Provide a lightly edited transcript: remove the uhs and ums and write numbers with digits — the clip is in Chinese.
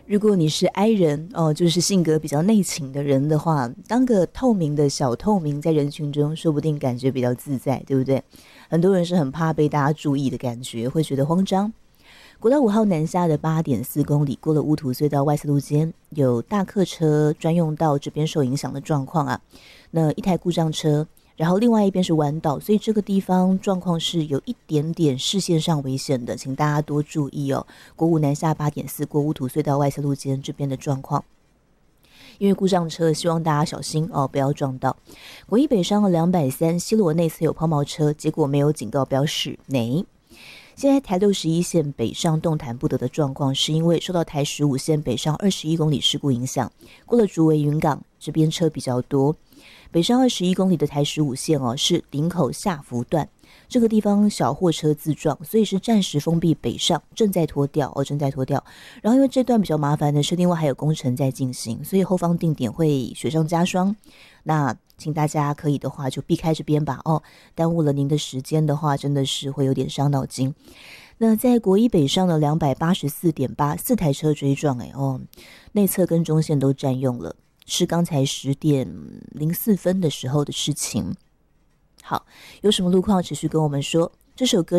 如果你是 I 人哦，就是性格比较内倾的人的话，当个透明的小透明，在人群中说不定感觉比较自在，对不对？很多人是很怕被大家注意的感觉，会觉得慌张。国道5号南下的8.4公里，过了乌土隧道外侧路肩，有大客车专用道这边受影响的状况啊。那一台故障车，然后另外一边是弯道，所以这个地方状况是有一点点视线上危险的，请大家多注意哦。国五南下8.4过乌土隧道外侧路肩这边的状况。因为故障车，希望大家小心哦，不要撞到。国一北上的230西螺内侧有抛锚车，结果没有警告标示，哪？现在台61线北上动弹不得的状况，是因为受到台15线北上21公里事故影响，过了竹围云港这边车比较多。北上21公里的台15线哦，是林口下福段，这个地方小货车自撞，所以是暂时封闭北上，正在拖掉。然后因为这段比较麻烦的是，另外还有工程在进行，所以后方定点会雪上加霜。那请大家可以的话就避开这边吧哦，耽误了您的时间的话，真的是会有点伤脑筋。那在国一北上的284.8，四台车追撞内侧跟中线都占用了，是刚才10点04分的时候的事情。好，有什么路况持续跟我们说。这首歌